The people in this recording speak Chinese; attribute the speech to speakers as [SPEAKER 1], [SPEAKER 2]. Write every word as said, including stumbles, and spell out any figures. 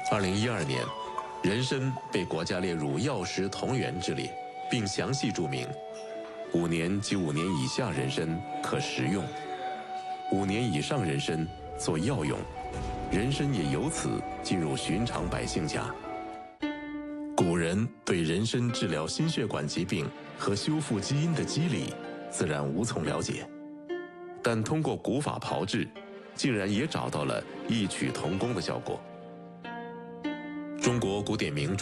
[SPEAKER 1] 二零一二年，人参被国家列入药食同源之列，并详细注明，五年及五年以下人参可食用，五年以上人参做药用，人参也由此进入寻常百姓家。古人对人参治疗心血管疾病和修复基因的机理自然无从了解，但通过古法炮制，竟然也找到了异曲同工的效果。中国古典名著